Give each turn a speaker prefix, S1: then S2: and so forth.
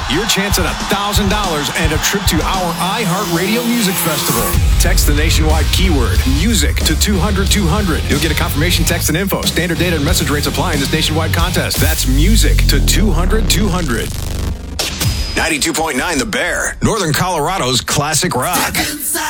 S1: your chance at $1,000 and a trip to our iHeartRadio Music Festival. Text the nationwide keyword music to 200-200. You'll get a confirmation text and info. Standard data and message rates apply in this nationwide contest. That's music to 200-200. 92.9 The Bear, Northern Colorado's classic rock.